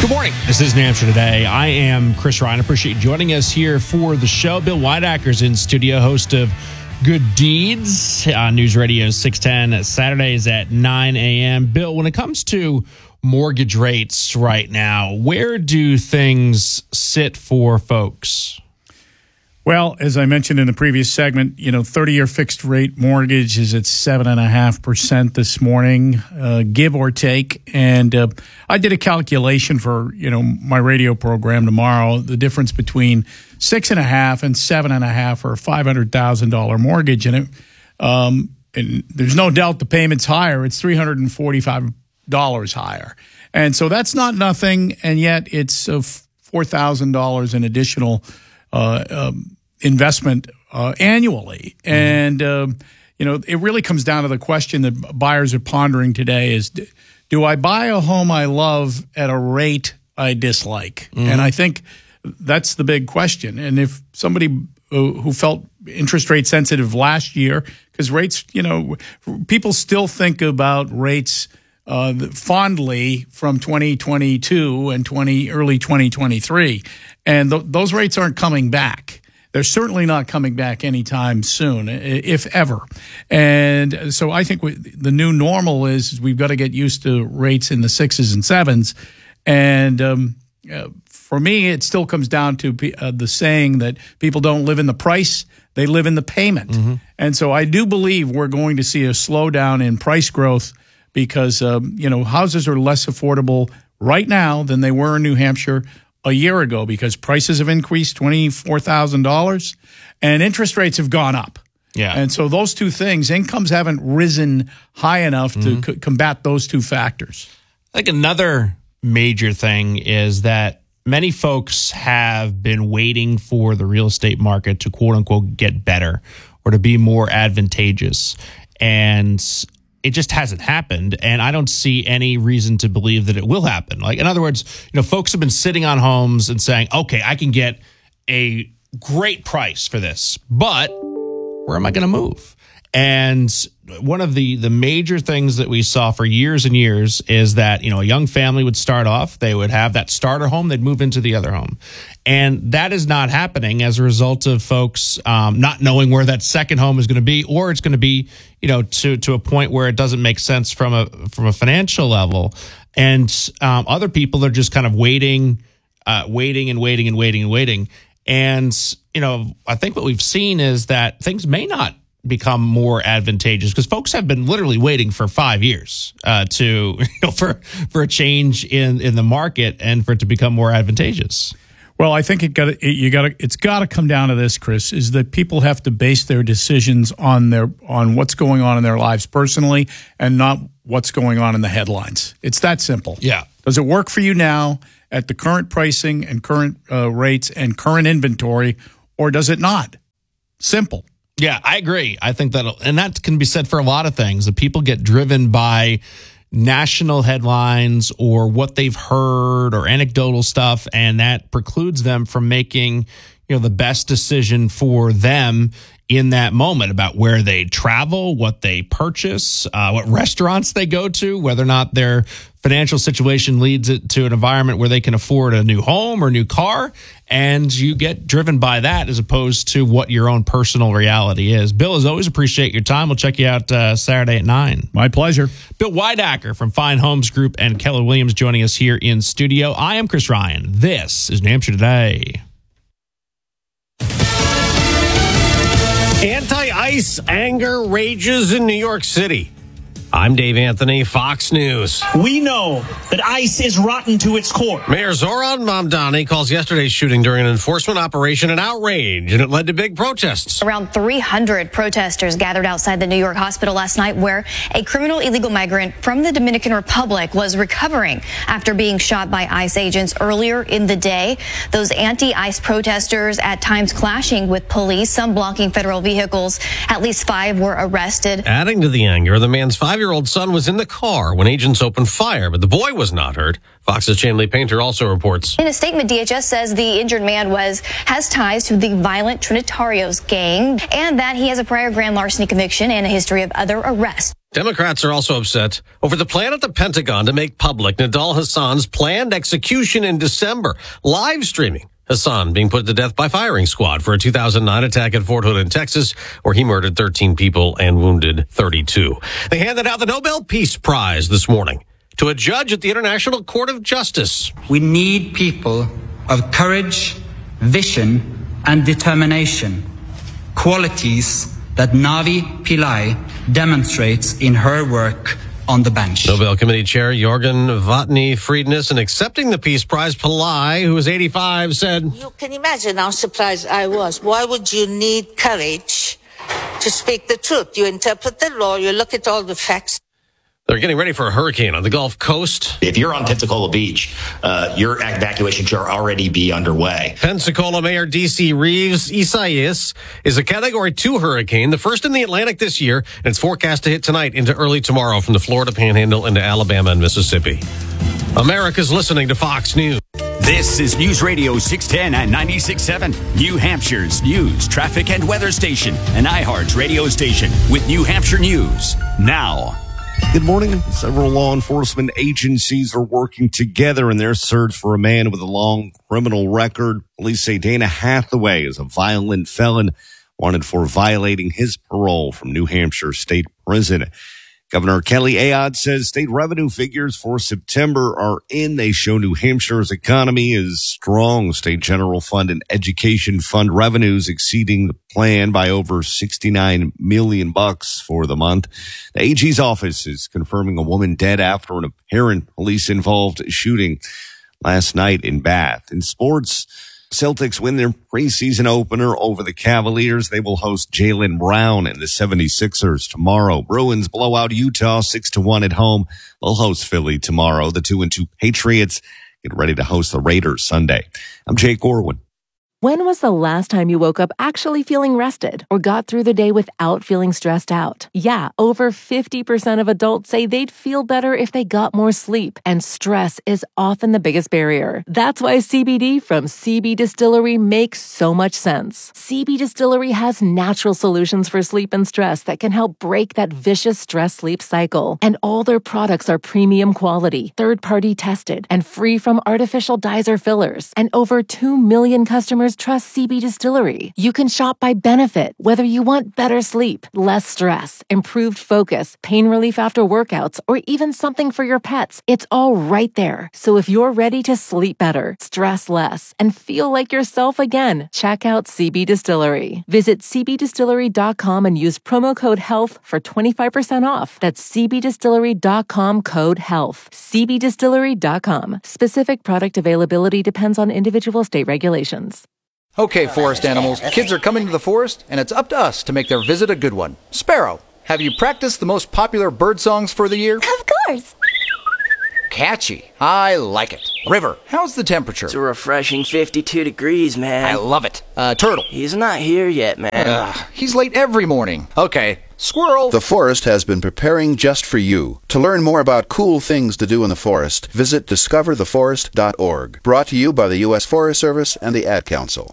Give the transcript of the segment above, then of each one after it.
Good morning. This is New Hampshire Today. I am Chris Ryan. Appreciate you joining us here for the show. Bill Whiteacker's in studio, host of Good Deeds on News Radio 610 Saturdays at 9 a.m. Bill, when it comes to mortgage rates right now, where do things sit for folks? Well, as I mentioned in the previous segment, 30-year fixed rate mortgage is at 7.5% this morning, give or take. And I did a calculation for, my radio program tomorrow, the difference between 6.5 and 7.5 for a $500,000 mortgage. And there's no doubt the payment's higher. It's $345 higher. And so that's not nothing. And yet it's $4,000 in additional investment annually. And, it really comes down to the question that buyers are pondering today is, do I buy a home I love at a rate I dislike? And I think that's the big question. And if somebody who felt interest rate sensitive last year, because rates, people still think about rates fondly from 2022 and early 2023. And those rates aren't coming back. They're certainly not coming back anytime soon, if ever. And so I think the new normal is we've got to get used to rates in the 6s and 7s. And for me, it still comes down to the saying that people don't live in the price, they live in the payment. And so I do believe we're going to see a slowdown in price growth because, houses are less affordable right now than they were in New Hampshire a year ago because prices have increased $24,000 and interest rates have gone up. Yeah. And so those two things, incomes haven't risen high enough to combat those two factors. I think another major thing is that many folks have been waiting for the real estate market to quote unquote get better or to be more advantageous. And it just hasn't happened, and I don't see any reason to believe that it will happen. Like, in other words, folks have been sitting on homes and saying, okay, I can get a great price for this, but where am I going to move? And one of the major things that we saw for years and years is that, a young family would start off, they would have that starter home, they'd move into the other home. And that is not happening as a result of folks not knowing where that second home is going to be, or it's going to be, to a point where it doesn't make sense from a financial level. And other people are just kind of waiting. And I think what we've seen is that things may not become more advantageous because folks have been literally waiting for 5 years for a change in the market and for it to become more advantageous. Well, I think it's got to come down to this, Chris, is that people have to base their decisions on what's going on in their lives personally and not what's going on in the headlines. It's that simple. Yeah. Does it work for you now at the current pricing and current rates and current inventory, or does it not? Simple. Yeah, I agree. I think and that can be said for a lot of things. That people get driven by national headlines or what they've heard or anecdotal stuff, and that precludes them from making, the best decision for them in that moment about where they travel, what they purchase, what restaurants they go to, whether or not their financial situation leads it to an environment where they can afford a new home or new car. And you get driven by that as opposed to what your own personal reality is. Bill, as always, appreciate your time. We'll check you out Saturday at 9. My pleasure. Bill Whiteacker from Fine Homes Group and Keller Williams joining us here in studio. I am Chris Ryan. This is New Hampshire Today. Anti-ICE anger rages in New York City. I'm Dave Anthony, Fox News. We know that ICE is rotten to its core. Mayor Zoran Mamdani calls yesterday's shooting during an enforcement operation an outrage, and it led to big protests. Around 300 protesters gathered outside the New York hospital last night where a criminal illegal migrant from the Dominican Republic was recovering after being shot by ICE agents earlier in the day. Those anti-ICE protesters at times clashing with police, some blocking federal vehicles. At least 5 were arrested. Adding to the anger, the man's 5-year-old son was in the car when agents opened fire, but the boy was not hurt. Fox's Chanley Painter also reports. In a statement, DHS says the injured man has ties to the violent Trinitarios gang and that he has a prior grand larceny conviction and a history of other arrests. Democrats are also upset over the plan at the Pentagon to make public Nidal Hassan's planned execution in December, live streaming Hassan being put to death by firing squad for a 2009 attack at Fort Hood in Texas, where he murdered 13 people and wounded 32. They handed out the Nobel Peace Prize this morning to a judge at the International Court of Justice. We need people of courage, vision, and determination, qualities that Navi Pillai demonstrates in her work on the bench. Nobel Committee Chair Jorgen Vatni Friedness, in accepting the Peace Prize, Pillai, who was 85, said, "You can imagine how surprised I was. Why would you need courage to speak the truth? You interpret the law, you look at all the facts." They're getting ready for a hurricane on the Gulf Coast. If you're on Pensacola Beach, your evacuation should already be underway. Pensacola Mayor D.C. Reeves Isaias is a Category 2 hurricane, the first in the Atlantic this year, and it's forecast to hit tonight into early tomorrow from the Florida Panhandle into Alabama and Mississippi. America's listening to Fox News. This is News Radio 610 and 96.7, New Hampshire's news, traffic, and weather station, and iHeart's radio station with New Hampshire News. Now. Good morning. Several law enforcement agencies are working together in their search for a man with a long criminal record. Police say Dana Hathaway is a violent felon wanted for violating his parole from New Hampshire State Prison. Governor Kelly Ayotte says state revenue figures for September are in. They show New Hampshire's economy is strong. State general fund and education fund revenues exceeding the plan by over $69 million for the month. The AG's office is confirming a woman dead after an apparent police-involved shooting last night in Bath. In sports, Celtics win their preseason opener over the Cavaliers. They will host Jaylen Brown and the 76ers tomorrow. Bruins blow out Utah 6-1 at home. They'll host Philly tomorrow. The 2-2 Patriots get ready to host the Raiders Sunday. I'm Jake Orwin. When was the last time you woke up actually feeling rested or got through the day without feeling stressed out? Yeah, over 50% of adults say they'd feel better if they got more sleep, and stress is often the biggest barrier. That's why CBD from CB Distillery makes so much sense. CB Distillery has natural solutions for sleep and stress that can help break that vicious stress-sleep cycle. And all their products are premium quality, third-party tested, and free from artificial dyes or fillers. And over 2 million customers trust CB Distillery. You can shop by benefit, whether you want better sleep, less stress, improved focus, pain relief after workouts, or even something for your pets. It's all right there. So if you're ready to sleep better, stress less, and feel like yourself again, check out CB Distillery. Visit cbdistillery.com and use promo code HEALTH for 25% off. That's cbdistillery.com code HEALTH. cbdistillery.com. Specific product availability depends on individual state regulations. Okay, forest animals, kids are coming to the forest, and it's up to us to make their visit a good one. Sparrow, have you practiced the most popular bird songs for the year? Of course. Catchy. I like it. River, how's the temperature? It's a refreshing 52 degrees, man. I love it. Turtle. He's not here yet, man. He's late every morning. Okay. Squirrel. The forest has been preparing just for you. To learn more about cool things to do in the forest, visit discovertheforest.org. Brought to you by the U.S. Forest Service and the Ad Council.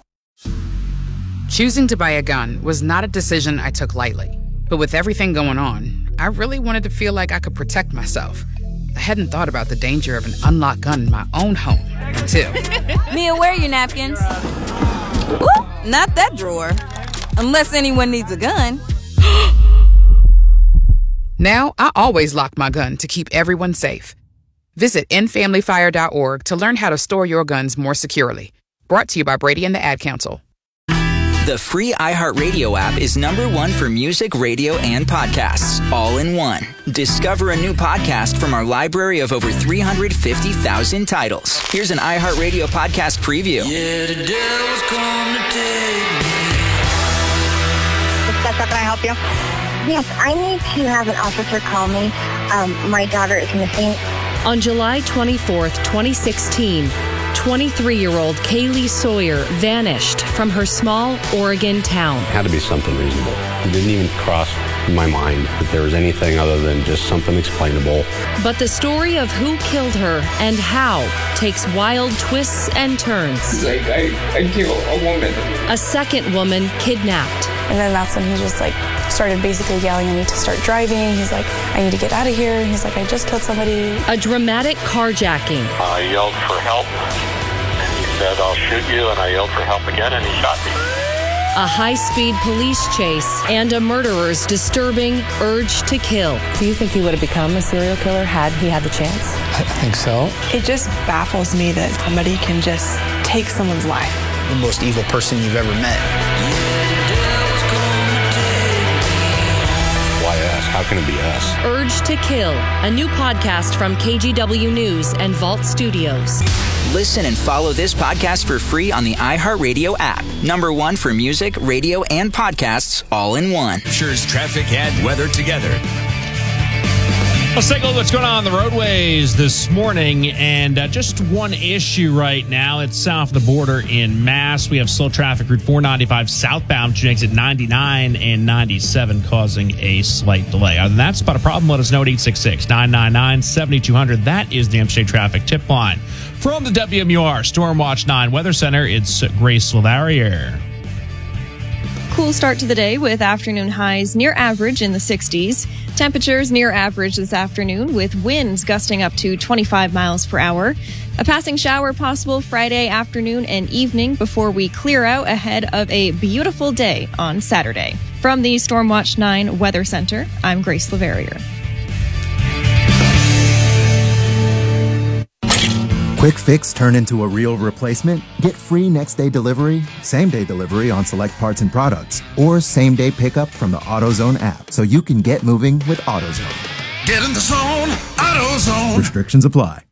Choosing to buy a gun was not a decision I took lightly. But with everything going on, I really wanted to feel like I could protect myself. I hadn't thought about the danger of an unlocked gun in my own home until... Mia, where are your napkins? Ooh, not that drawer. Unless anyone needs a gun. Now, I always lock my gun to keep everyone safe. Visit endfamilyfire.org to learn how to store your guns more securely. Brought to you by Brady and the Ad Council. The free iHeartRadio app is #1 for music, radio, and podcasts, all in one. Discover a new podcast from our library of over 350,000 titles. Here's an iHeartRadio podcast preview. Yeah, the devil's come to take me. How can I help you? Yes, I need to have an officer call me. My daughter is missing. On July 24th, 2016, 23-year-old Kaylee Sawyer vanished from her small Oregon town. Had to be something reasonable. He didn't even cross in my mind that there was anything other than just something explainable. But the story of who killed her and how takes wild twists and turns. Like, I killed a woman. A second woman kidnapped. And then that's when he just started basically yelling at me to start driving. He's like, I need to get out of here. He's like, I just killed somebody. A dramatic carjacking. I yelled for help, and he said, I'll shoot you, and I yelled for help again, and he shot me. A high-speed police chase and a murderer's disturbing urge to kill. Do you think he would have become a serial killer had he had the chance? I think so. It just baffles me that somebody can just take someone's life. The most evil person you've ever met. Why us? How can it be us? Urge to Kill, a new podcast from KGW News and Vault Studios. Listen and follow this podcast for free on the iHeartRadio app. #1 for music, radio, and podcasts all in one. Hampshire's traffic and weather together. Let's take a look at what's going on the roadways this morning. And just one issue right now. It's south of the border in Mass. We have slow traffic, Route 495 southbound, between exit 99 and 97, causing a slight delay. Other than that, spot a problem, let us know at 866-999-7200. That is the Hampshire Traffic Tip Line. From the WMUR Stormwatch 9 Weather Center, it's Grace LaValliere. Cool start to the day with afternoon highs near average in the 60s. Temperatures near average this afternoon with winds gusting up to 25 miles per hour. A passing shower possible Friday afternoon and evening before we clear out ahead of a beautiful day on Saturday. From the Stormwatch 9 Weather Center, I'm Grace LaValliere. Quick fix turn into a real replacement? Get free next-day delivery, same-day delivery on select parts and products, or same-day pickup from the AutoZone app so you can get moving with AutoZone. Get in the zone, AutoZone. Restrictions apply.